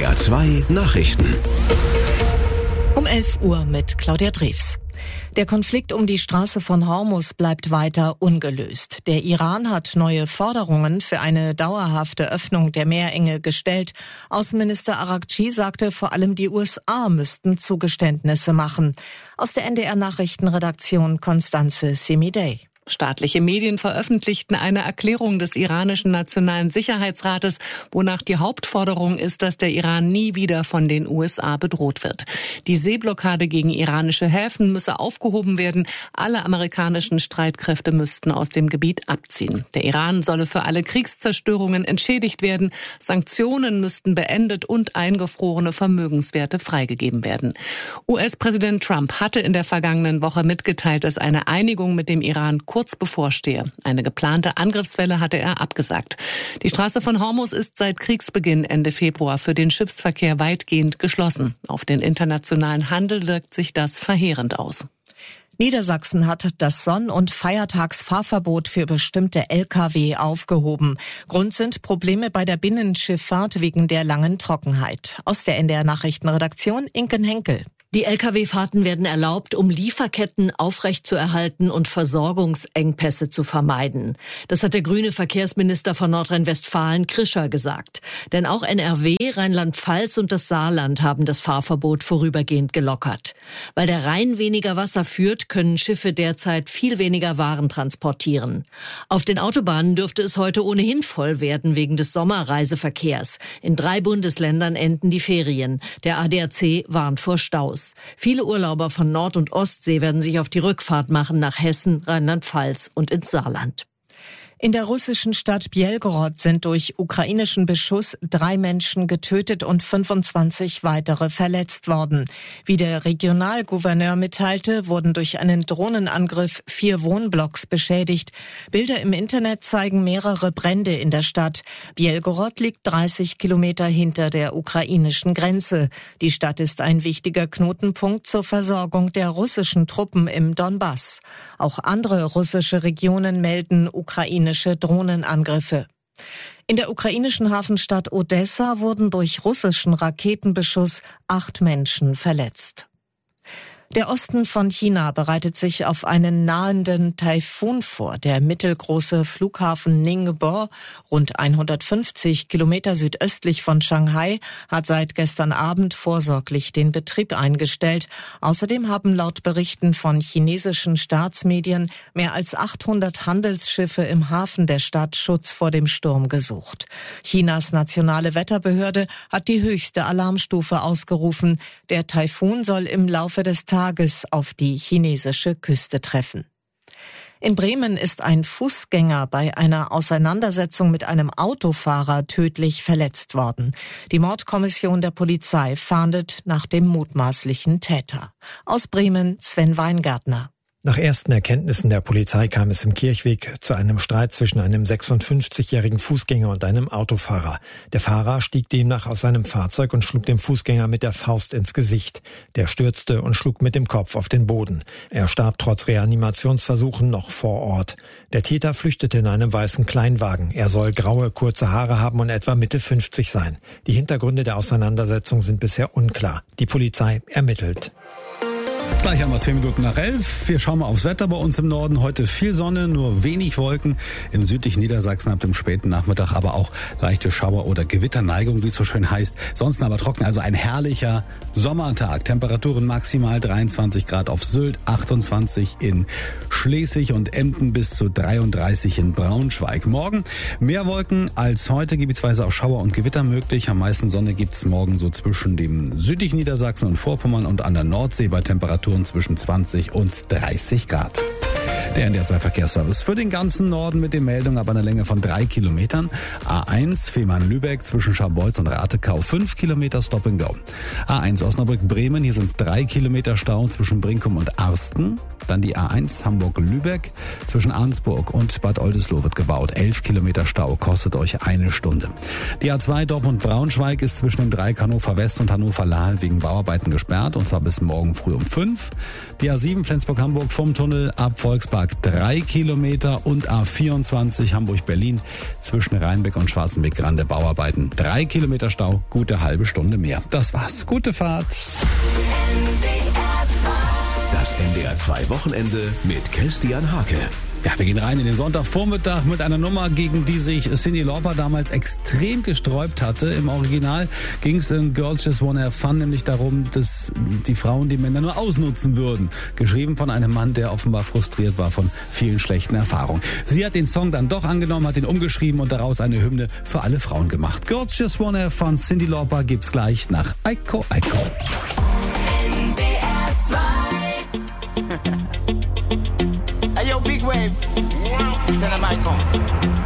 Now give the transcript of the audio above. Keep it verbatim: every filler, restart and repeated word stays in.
R zwei Nachrichten. Um elf Uhr mit Claudia Drews. Der Konflikt um die Straße von Hormuz bleibt weiter ungelöst. Der Iran hat neue Forderungen für eine dauerhafte Öffnung der Meerenge gestellt. Außenminister Araghchi sagte, vor allem die U S A müssten Zugeständnisse machen. Aus der N D R-Nachrichtenredaktion Constanze Semidey. Staatliche Medien veröffentlichten eine Erklärung des iranischen Nationalen Sicherheitsrates, wonach die Hauptforderung ist, dass der Iran nie wieder von den U S A bedroht wird. Die Seeblockade gegen iranische Häfen müsse aufgehoben werden. Alle amerikanischen Streitkräfte müssten aus dem Gebiet abziehen. Der Iran solle für alle Kriegszerstörungen entschädigt werden. Sanktionen müssten beendet und eingefrorene Vermögenswerte freigegeben werden. U S-Präsident Trump hatte in der vergangenen Woche mitgeteilt, dass eine Einigung mit dem Iran kurz bevorstehe. Eine geplante Angriffswelle hatte er abgesagt. Die Straße von Hormuz ist seit Kriegsbeginn Ende Februar für den Schiffsverkehr weitgehend geschlossen. Auf den internationalen Handel wirkt sich das verheerend aus. Niedersachsen hat das Sonn- und Feiertagsfahrverbot für bestimmte L K W aufgehoben. Grund sind Probleme bei der Binnenschifffahrt wegen der langen Trockenheit. Aus der N D R-Nachrichtenredaktion Inken Henkel. Die L K W-Fahrten werden erlaubt, um Lieferketten aufrechtzuerhalten und Versorgungsengpässe zu vermeiden. Das hat der grüne Verkehrsminister von Nordrhein-Westfalen Krischer gesagt. Denn auch N R W, Rheinland-Pfalz und das Saarland haben das Fahrverbot vorübergehend gelockert. Weil der Rhein weniger Wasser führt, können Schiffe derzeit viel weniger Waren transportieren. Auf den Autobahnen dürfte es heute ohnehin voll werden wegen des Sommerreiseverkehrs. In drei Bundesländern enden die Ferien. Der A D A C warnt vor Staus. Viele Urlauber von Nord- und Ostsee werden sich auf die Rückfahrt machen nach Hessen, Rheinland-Pfalz und ins Saarland. In der russischen Stadt Bjelgorod sind durch ukrainischen Beschuss drei Menschen getötet und fünfundzwanzig weitere verletzt worden. Wie der Regionalgouverneur mitteilte, wurden durch einen Drohnenangriff vier Wohnblocks beschädigt. Bilder im Internet zeigen mehrere Brände in der Stadt. Bjelgorod liegt dreißig Kilometer hinter der ukrainischen Grenze. Die Stadt ist ein wichtiger Knotenpunkt zur Versorgung der russischen Truppen im Donbass. Auch andere russische Regionen melden ukrainische Drohnenangriffe. In der ukrainischen Hafenstadt Odessa wurden durch russischen Raketenbeschuss acht Menschen verletzt. Der Osten von China bereitet sich auf einen nahenden Taifun vor. Der mittelgroße Flughafen Ningbo, rund hundertfünfzig Kilometer südöstlich von Shanghai, hat seit gestern Abend vorsorglich den Betrieb eingestellt. Außerdem haben laut Berichten von chinesischen Staatsmedien mehr als achthundert Handelsschiffe im Hafen der Stadt Schutz vor dem Sturm gesucht. Chinas nationale Wetterbehörde hat die höchste Alarmstufe ausgerufen. Der Taifun soll im Laufe des Tages auf die chinesische Küste treffen. In Bremen ist ein Fußgänger bei einer Auseinandersetzung mit einem Autofahrer tödlich verletzt worden. Die Mordkommission der Polizei fahndet nach dem mutmaßlichen Täter. Aus Bremen Sven Weingärtner. Nach ersten Erkenntnissen der Polizei kam es im Kirchweg zu einem Streit zwischen einem sechsundfünfzigjährigen Fußgänger und einem Autofahrer. Der Fahrer stieg demnach aus seinem Fahrzeug und schlug dem Fußgänger mit der Faust ins Gesicht. Der stürzte und schlug mit dem Kopf auf den Boden. Er starb trotz Reanimationsversuchen noch vor Ort. Der Täter flüchtete in einem weißen Kleinwagen. Er soll graue, kurze Haare haben und etwa Mitte fünfzig sein. Die Hintergründe der Auseinandersetzung sind bisher unklar. Die Polizei ermittelt. Gleich haben wir es vier Minuten nach elf. Wir schauen mal aufs Wetter bei uns im Norden. Heute viel Sonne, nur wenig Wolken. Im südlichen Niedersachsen ab dem späten Nachmittag aber auch leichte Schauer- oder Gewitterneigung, wie es so schön heißt. Sonst aber trocken, also ein herrlicher Sommertag. Temperaturen maximal dreiundzwanzig Grad auf Sylt, achtundzwanzig in Schleswig und Emden bis zu dreiunddreißig in Braunschweig. Morgen mehr Wolken als heute, gebietsweise auch Schauer und Gewitter möglich. Am meisten Sonne gibt's morgen so zwischen dem südlichen Niedersachsen und Vorpommern und an der Nordsee bei Temperaturen zwischen zwanzig und dreißig Grad. Der N D R zwei Verkehrsservice für den ganzen Norden mit den Meldungen ab einer Länge von drei Kilometern. A eins Fehmarn-Lübeck zwischen Scharbeutz und Ratekau fünf Kilometer Stop and Go. A eins Osnabrück-Bremen, hier sind es drei Kilometer Stau zwischen Brinkum und Arsten. Dann die A eins Hamburg-Lübeck zwischen Arnsburg und Bad Oldesloe wird gebaut. elf Kilometer Stau, kostet euch eine Stunde. Die A zwei Dortmund-Braunschweig ist zwischen dem Dreieck Hannover West und Hannover-Lahl wegen Bauarbeiten gesperrt und zwar bis morgen früh um fünf. Die A sieben Flensburg-Hamburg vom Tunnel ab Volkspark Staupark drei Kilometer und A vierundzwanzig Hamburg-Berlin zwischen Rheinbeck und Schwarzenbeck Grande Bauarbeiten. Drei Kilometer Stau, gute halbe Stunde mehr. Das war's. Gute Fahrt. Das N D R zwei Wochenende mit Christian Hake. Ja, wir gehen rein in den Sonntagvormittag mit einer Nummer, gegen die sich Cyndi Lauper damals extrem gesträubt hatte. Im Original ging es in Girls Just Wanna Have Fun nämlich darum, dass die Frauen die Männer nur ausnutzen würden. Geschrieben von einem Mann, der offenbar frustriert war von vielen schlechten Erfahrungen. Sie hat den Song dann doch angenommen, hat ihn umgeschrieben und daraus eine Hymne für alle Frauen gemacht. Girls Just Wanna Have Fun, Cyndi Lauper gibt's gleich nach Eiko Eiko. N D R zwei. Hey yo, Big Wave. Tell them I come.